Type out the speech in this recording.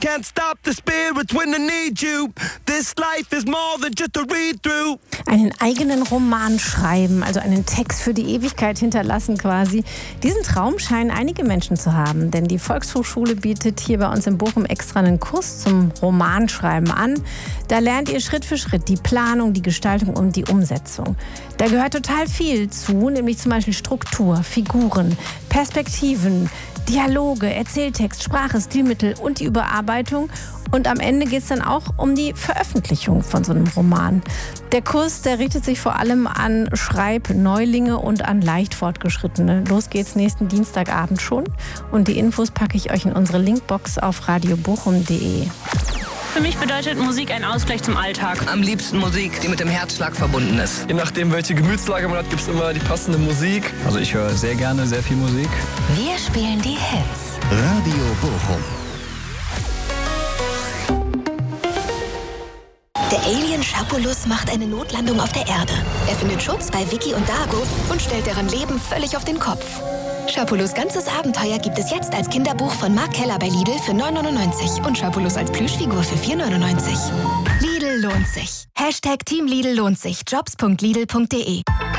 Can't stop the spirits when they need you. This life is more than just a read-through. Einen eigenen Roman schreiben, also einen Text für die Ewigkeit hinterlassen quasi. Diesen Traum scheinen einige Menschen zu haben, denn die Volkshochschule bietet hier bei uns in Bochum extra einen Kurs zum Romanschreiben an. Da lernt ihr Schritt für Schritt die Planung, die Gestaltung und die Umsetzung. Da gehört total viel zu, nämlich zum Beispiel Struktur, Figuren, Perspektiven, Dialoge, Erzähltext, Sprache, Stilmittel und die Überarbeitung. Und am Ende geht es dann auch um die Veröffentlichung von so einem Roman. Der Kurs, der richtet sich vor allem an Schreibneulinge und an leicht Fortgeschrittene. Los geht's nächsten Dienstagabend schon. Und die Infos packe ich euch in unsere Linkbox auf radiobochum.de. Für mich bedeutet Musik ein Ausgleich zum Alltag. Am liebsten Musik, die mit dem Herzschlag verbunden ist. Je nachdem, welche Gemütslage man hat, gibt es immer die passende Musik. Also ich höre sehr gerne sehr viel Musik. Wir spielen die Hits. Radio Bochum. Der Alien Schapulus macht eine Notlandung auf der Erde. Er findet Schutz bei Vicky und Dago und stellt deren Leben völlig auf den Kopf. Schapulus' ganzes Abenteuer gibt es jetzt als Kinderbuch von Mark Keller bei Lidl für 9,99 und Schapulus als Plüschfigur für 4,99. Lidl lohnt sich. #Team Lidl lohnt sich. Jobs.lidl.de